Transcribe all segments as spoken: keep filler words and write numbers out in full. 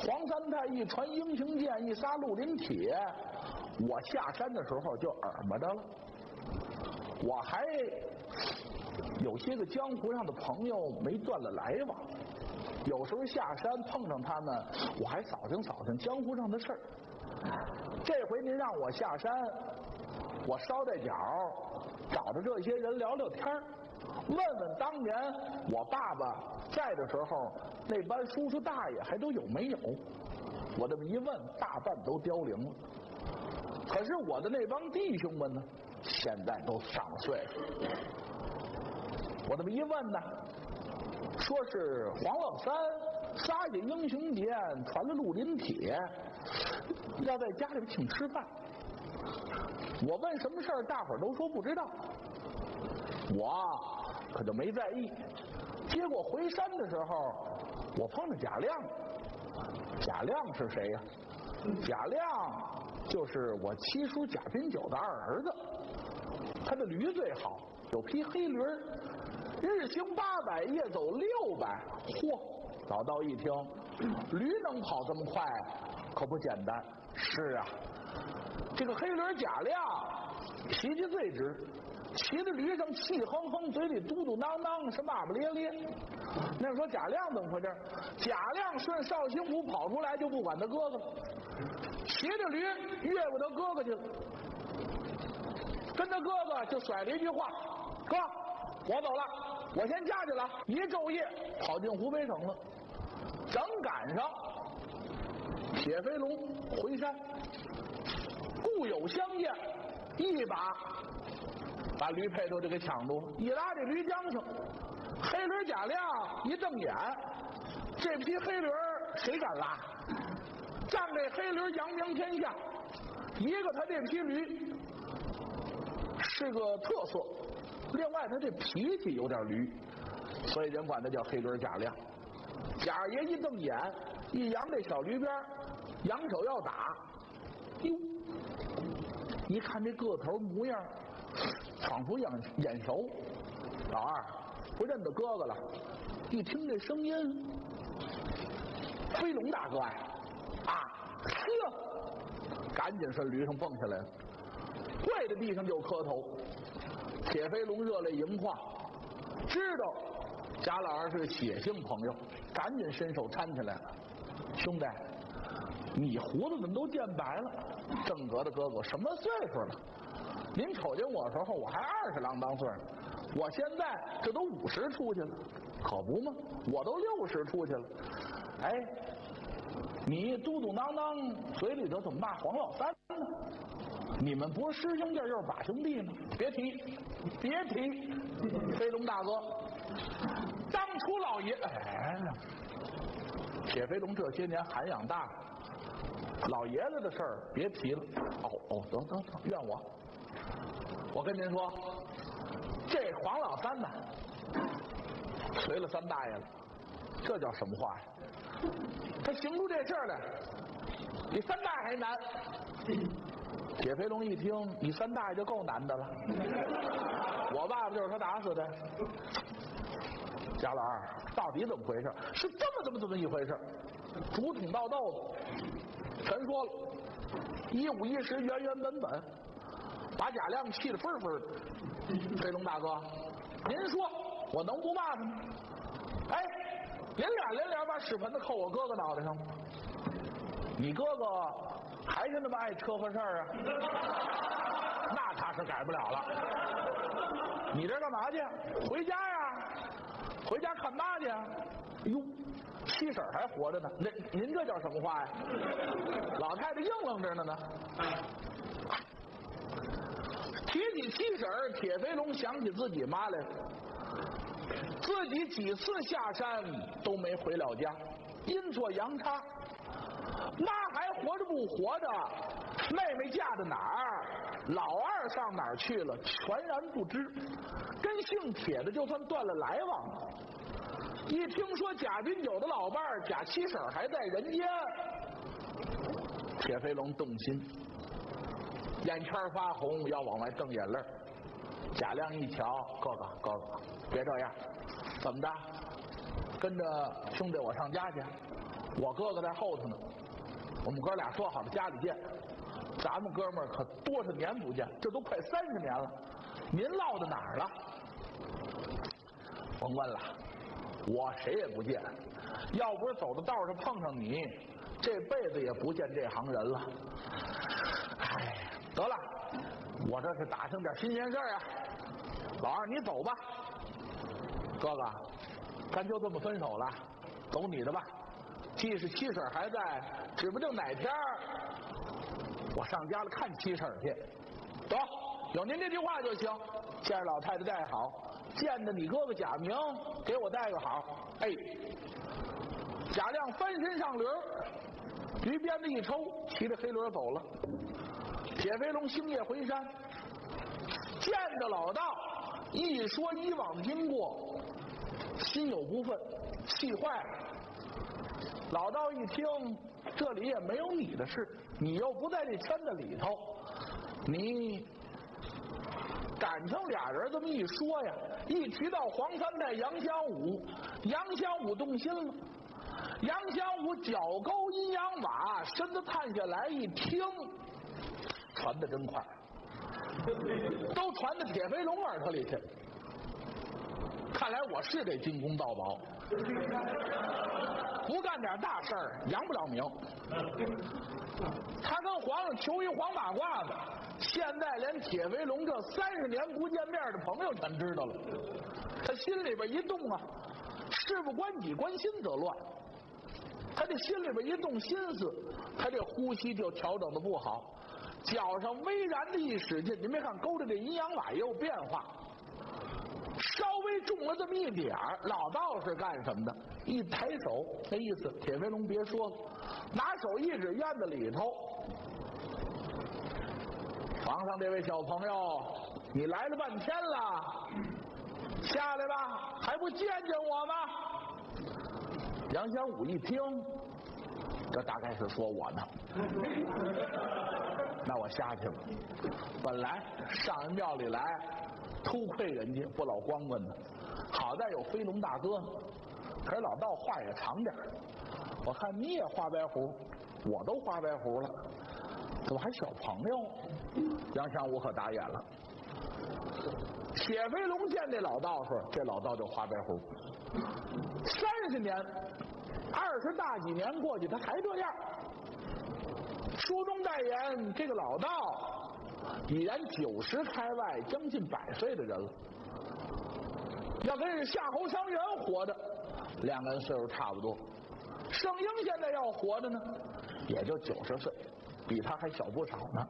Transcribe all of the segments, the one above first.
黄三太一传英雄剑，一撒绿林帖，我下山的时候就耳目着了。我还有些个江湖上的朋友没断了来往，有时候下山碰上他们，我还扫听扫听江湖上的事儿。这回您让我下山，我捎带脚找着这些人聊聊天儿，问问当年我爸爸在的时候，那班叔叔大爷还都有没有？我这么一问，大半都凋零了。可是我的那帮弟兄们呢，现在都上了岁数。我这么一问呢，说是黄老三撒下英雄剑，传了绿林帖，要在家里请吃饭。我问什么事儿，大伙儿都说不知道，我可就没在意。结果回山的时候，我碰着贾亮。贾亮是谁呀？贾亮就是我七叔贾宾九的二儿子，他的驴最好，有匹黑驴，日行八百，夜走六百。嚯！老道一听，驴能跑这么快，可不简单。是啊，这个黑驴贾亮脾气最直，骑在驴上气哼哼，嘴里嘟嘟囔囔，是骂骂咧咧。那说贾亮怎么回事？贾亮顺绍兴府跑出来，就不管他哥哥了，骑着驴越过他哥哥去了，跟他哥哥就甩了一句话：哥，我走了，我先家去了。一昼夜跑进湖北省了，正赶上铁飞龙回山，故友相见，一把把驴配头就给抢住了，一拉这驴缰绳，黑驴贾亮一瞪眼，这匹黑驴谁敢拉？仗这黑驴扬名天下，一个他这匹驴是个特色，另外他这脾气有点驴，所以人管他叫黑驴贾亮。贾爷一瞪眼，一扬这小驴鞭，扬手要打，哟，一看这个头模样，仿佛眼眼熟。老二不认得哥哥了，一听这声音，飞龙大哥呀！啊，呵，赶紧顺驴上蹦下来了，跪在地上就磕头。铁飞龙热泪盈眶，知道贾老二是个血性朋友，赶紧伸手搀起来了。兄弟，你胡子怎么都见白了？正格的哥哥，什么岁数了？您瞅见我的时候，我还二十郎当岁，我现在这都五十出去了，可不吗？我都六十出去了。哎，你嘟嘟囔囔，嘴里头怎么骂黄老三呢？你们不是师兄弟又是把兄弟吗？别提，别提，飞龙大哥，当初老爷，哎，铁飞龙这些年涵养大了，老爷子的事儿别提了。哦哦，得得得，怨我。我跟您说，这黄老三呢，随了三大爷了，这叫什么话呀？他行出这事儿来，比三大爷还难。铁飞龙一听，你三大爷就够难的了。我爸爸就是他打死的。贾老二，到底怎么回事？是这么怎么怎么一回事？竹筒倒豆子，全说了，一五一十，原原本本，把贾亮气得分分的。飞龙大哥，您说我能不骂他吗？哎，连俩连俩把屎盆子扣我哥哥脑袋上吗？你哥哥还是那么爱车和事儿啊？那他是改不了了。你这干嘛去？回家呀？回家看妈去啊？哟，七婶还活着呢，您您这叫什么话呀？老太太硬愣着呢呢。提起七婶，铁飞龙想起自己妈来了，自己几次下山都没回了家，阴错阳差，妈还活着不活着，妹妹嫁到哪儿，老二上哪儿去了，全然不知。跟姓铁的就算断了来往了。一听说贾宾九的老伴儿贾七婶还在人间，铁飞龙动心，眼圈发红，要往外瞪眼泪。贾亮一瞧，哥哥哥哥，别这样，怎么的？ 跟着兄弟我上家去，我哥哥在后头呢。我们哥俩说好了家里见。咱们哥们儿可多少年不见，这都快三十年了。您落到哪儿了？甭问了，我谁也不见。要不是走到道上碰上你，这辈子也不见这行人了。哎，得了，我这是打听点新鲜事儿啊。老二，你走吧。哥哥，咱就这么分手了，走你的吧。即使七婶还在，指不定哪天我上家了看七婶去。得，有您这句话就行。见着老太太带好，见着你哥哥贾明，给我带个好。哎，贾亮翻身上驴，驴鞭子一抽，骑着黑驴走了。铁飞龙星夜回山，见着老道，一说以往的经过，心有不忿，气坏了。老道一听，这里也没有你的事，你又不在这圈子里头，你感情俩人这么一说呀，一提到黄三代杨香武，杨香武动心了。杨香武脚勾阴阳瓦，身子探下来一听，传得真快，都传到铁飞龙耳朵里去。看来我是这金公道宝，不干点大事儿扬不了名。他跟皇上求一黄马褂子，现在连铁飞龙这三十年不见面的朋友全知道了。他心里边一动啊，事不关己，关心则乱。他这心里边一动心思，他这呼吸就调整的不好，脚上微然的一使劲，你没看勾着这阴阳瓦也有变化，稍微重了这么一点儿。老道是干什么的？一抬手，那意思铁飞龙别说了，拿手一指院子里头，皇上这位小朋友，你来了半天了，下来吧，还不见见我吗？杨香武一听，这大概是说我呢。那我下去了。本来上人庙里来偷窥人家，不老光棍的，好在有飞龙大哥呢。可是老道话也长点，我看你也花白胡，我都花白胡了，怎么还小朋友？杨香武可打眼了。铁飞龙见这老道时，这老道就花白胡。三十年，二十大几年过去，他还这样。书中代言，这个老道已然九十开外，将近百岁的人了。要跟人夏侯襄元活着，两个人岁数差不多。圣婴现在要活着呢，也就九十岁，比他还小不少呢。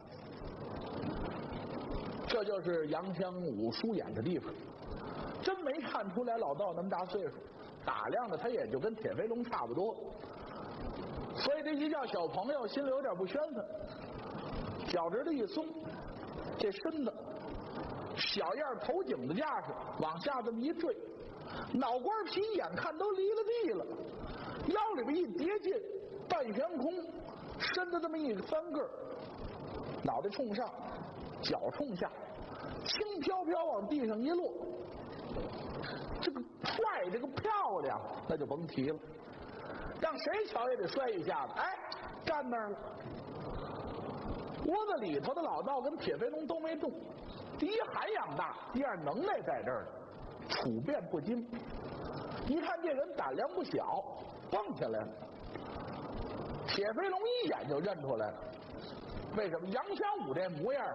这就是杨香武疏眼的地方，真没看出来老道那么大岁数，打量的他也就跟铁飞龙差不多，所以这一叫小朋友，心里有点不宣愤。脚趾头一松，这身子小燕头颈的架势往下这么一坠，脑瓜皮眼看都离了地了，腰里边一叠进，半悬空，身子这么一翻个，脑袋冲上，脚冲下，轻飘飘往地上一落。这个帅，这个漂亮，那就甭提了，让谁瞧也得摔一下子。哎，站那儿了。窝子里头的老道跟铁飞龙都没动，第一涵养大，第二能耐在这儿，处变不惊。一看这人胆量不小，蹦起来了。铁飞龙一眼就认出来了，为什么？杨香武这模样，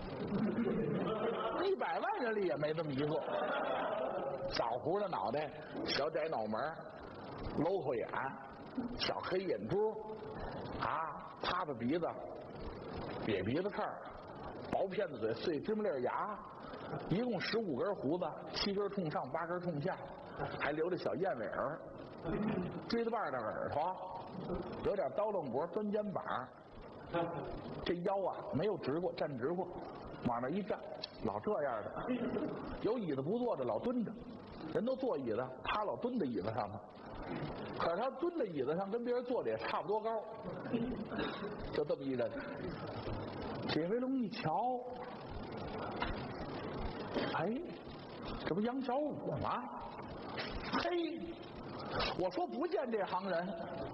一百万人里也没这么一个。枣胡的脑袋，小窄脑门，搂口眼，小黑眼珠，啊，趴着鼻子，瘪鼻子坎儿，薄片子嘴，碎芝麻粒牙，一共十五根胡子，七根冲上，八根冲下，还留着小燕尾儿，锥子瓣的耳朵，有点刀楞脖，端肩膀，这腰啊没有直过，站直过，往那一站，老这样的，有椅子不坐着，老蹲着。人都坐椅子，他老蹲在椅子上头，可是他蹲在椅子上跟别人坐的也差不多高，就这么一人。铁飞龙一瞧，哎，这不杨小武吗？嘿， 我说不见这行人，